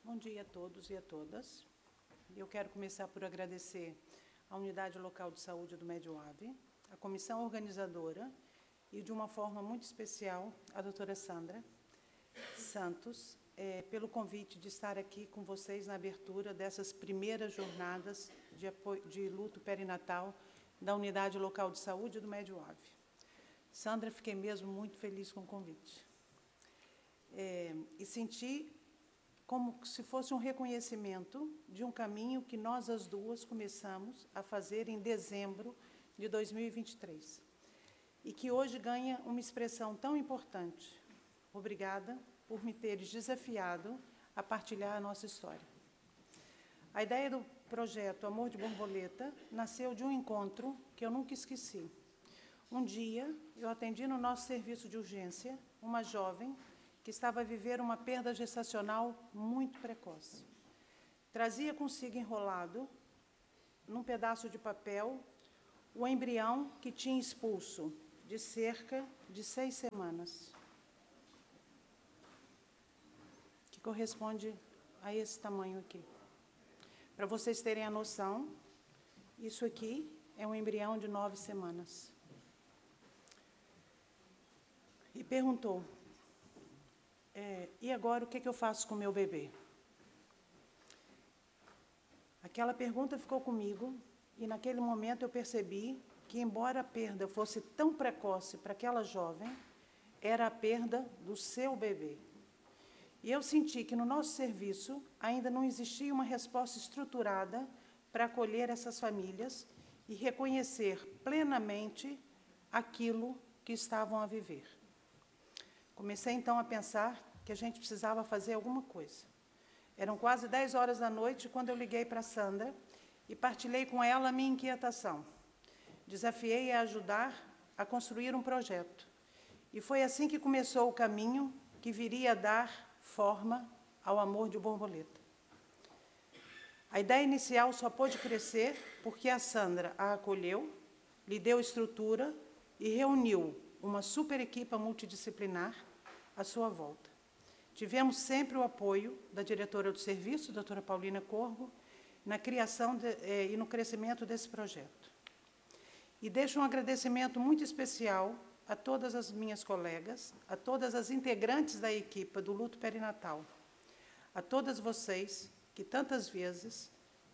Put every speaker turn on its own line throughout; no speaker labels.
Bom dia a todos e a todas. Eu quero começar por agradecer à Unidade Local de Saúde do Médio Ave, a comissão organizadora e, de uma forma muito especial, a doutora Sandra Santos, pelo convite de estar aqui com vocês na abertura dessas primeiras jornadas de luto perinatal da Unidade Local de Saúde do Médio Ave. Sandra, fiquei mesmo muito feliz com o convite. E senti como se fosse um reconhecimento de um caminho que nós as duas começamos a fazer em dezembro de 2023 e que hoje ganha uma expressão tão importante. Obrigada por me teres desafiado a partilhar a nossa história. A ideia do projeto Amor de Borboleta nasceu de um encontro que eu nunca esqueci. Um dia, eu atendi no nosso serviço de urgência uma jovem que estava a viver uma perda gestacional muito precoce. Trazia consigo enrolado, num pedaço de papel, o embrião que tinha expulso de cerca de 6 semanas, que corresponde a esse tamanho aqui. Para vocês terem a noção, isso aqui é um embrião de 9 semanas. E perguntou, e agora o que eu faço com o meu bebê? Aquela pergunta ficou comigo e, naquele momento, eu percebi que, embora a perda fosse tão precoce para aquela jovem, era a perda do seu bebê. E eu senti que, no nosso serviço, ainda não existia uma resposta estruturada para acolher essas famílias e reconhecer plenamente aquilo que estavam a viver. Comecei, então, a pensar que a gente precisava fazer alguma coisa. Eram quase 10 horas da noite quando eu liguei para a Sandra e partilhei com ela a minha inquietação. Desafiei a ajudar a construir um projeto. E foi assim que começou o caminho que viria a dar forma ao Amor de Borboleta. A ideia inicial só pôde crescer porque a Sandra a acolheu, lhe deu estrutura e reuniu uma super equipe multidisciplinar à sua volta. Tivemos sempre o apoio da diretora do serviço, doutora Paulina Corgo, na criação e no crescimento desse projeto. E deixo um agradecimento muito especial a todas as minhas colegas, a todas as integrantes da equipe do luto perinatal, a todas vocês que tantas vezes,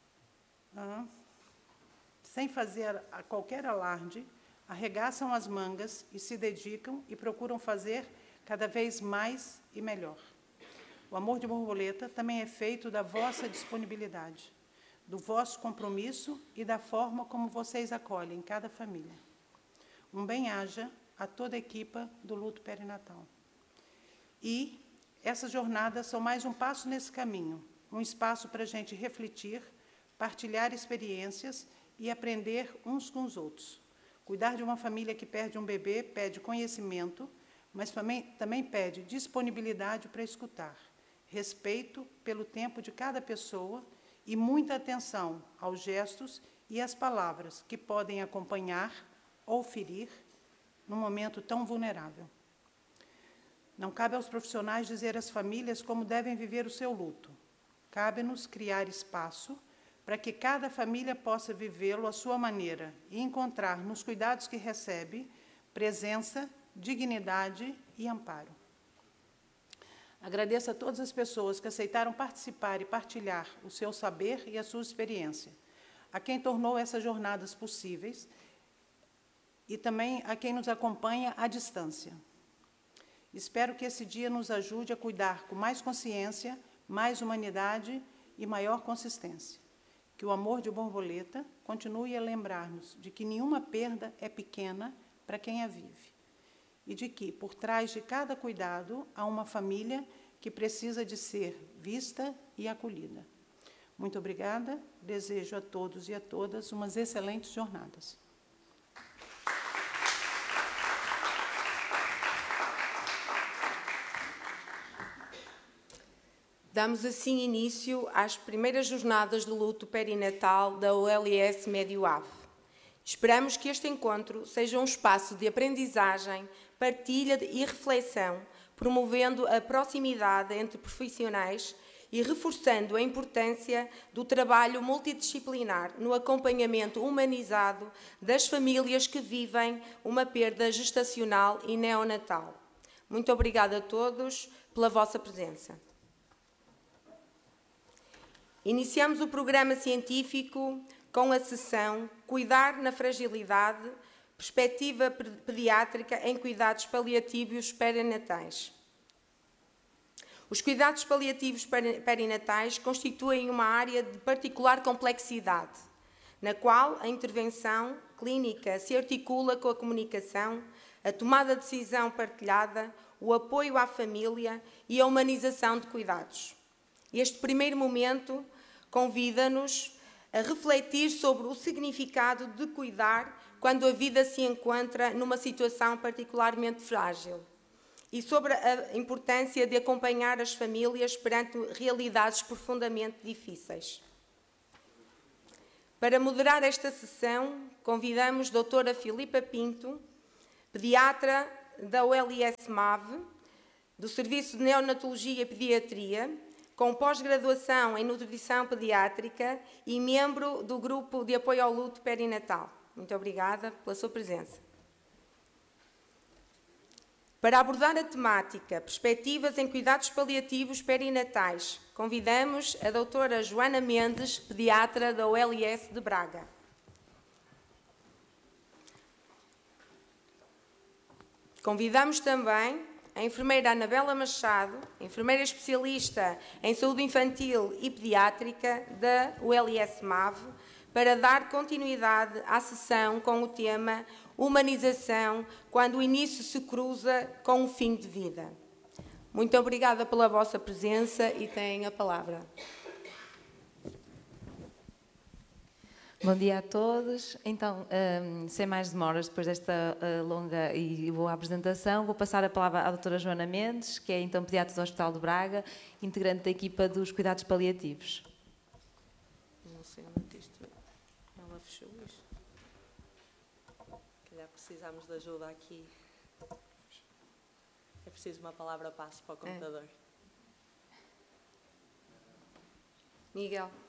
sem fazer qualquer alarde, arregaçam as mangas e se dedicam e procuram fazer cada vez mais e melhor. O Amor de Borboleta também é feito da vossa disponibilidade, do vosso compromisso e da forma como vocês acolhem cada família. Um bem-aja a toda a equipe do luto perinatal. E essas jornadas são mais um passo nesse caminho, um espaço para a gente refletir, partilhar experiências e aprender uns com os outros. Cuidar de uma família que perde um bebê pede conhecimento, mas também pede disponibilidade para escutar, respeito pelo tempo de cada pessoa e muita atenção aos gestos e às palavras que podem acompanhar ou ferir num momento tão vulnerável. Não cabe aos profissionais dizer às famílias como devem viver o seu luto. Cabe-nos criar espaço para que cada família possa vivê-lo à sua maneira e encontrar nos cuidados que recebe presença, dignidade e amparo. Agradeço a todas as pessoas que aceitaram participar e partilhar o seu saber e a sua experiência, a quem tornou essas jornadas possíveis e também a quem nos acompanha à distância. Espero que esse dia nos ajude a cuidar com mais consciência, mais humanidade e maior consistência. Que o Amor de Borboleta continue a lembrar-nos de que nenhuma perda é pequena para quem a vive e de que, por trás de cada cuidado, há uma família que precisa de ser vista e acolhida. Muito obrigada. Desejo a todos e a todas umas excelentes jornadas.
Damos assim início às primeiras jornadas de luto perinatal da OLS Médio Ave. Esperamos que este encontro seja um espaço de aprendizagem, partilha e reflexão, promovendo a proximidade entre profissionais e reforçando a importância do trabalho multidisciplinar no acompanhamento humanizado das famílias que vivem uma perda gestacional e neonatal. Muito obrigada a todos pela vossa presença. Iniciamos o programa científico com a sessão Cuidar na Fragilidade, Perspectiva Pediátrica em Cuidados Paliativos Perinatais. Os cuidados paliativos perinatais constituem uma área de particular complexidade, na qual a intervenção clínica se articula com a comunicação, a tomada de decisão partilhada, o apoio à família e a humanização de cuidados. Este primeiro momento convida-nos a refletir sobre o significado de cuidar quando a vida se encontra numa situação particularmente frágil e sobre a importância de acompanhar as famílias perante realidades profundamente difíceis. Para moderar esta sessão, convidamos a doutora Filipa Pinto, pediatra da OLS-MAV, do Serviço de Neonatologia e Pediatria, com pós-graduação em Nutrição Pediátrica e membro do Grupo de Apoio ao Luto Perinatal. Muito obrigada pela sua presença. Para abordar a temática Perspectivas em Cuidados Paliativos Perinatais, convidamos a doutora Joana Mendes, pediatra da OLS de Braga. Convidamos também a enfermeira Anabela Machado, enfermeira especialista em saúde infantil e pediátrica da OLS-MAV, para dar continuidade à sessão com o tema Humanização, quando o início se cruza com o fim de vida. Muito obrigada pela vossa presença e têm a palavra.
Bom dia a todos. Então, sem mais demoras, depois desta longa e boa apresentação, vou passar a palavra à doutora Joana Mendes, que é então pediatra do Hospital de Braga, integrante da equipa dos cuidados paliativos.
Não sei onde isto é. Ela fechou isto.
Calhar precisamos de ajuda aqui. É preciso uma palavra passe para o computador.
Miguel.